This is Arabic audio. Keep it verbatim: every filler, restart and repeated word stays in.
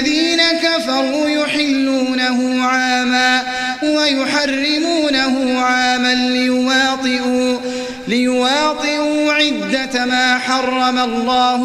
الذين كفروا يحلونه عاما ويحرمونه عاما ليواطئوا, ليواطئوا عدة ما حرم الله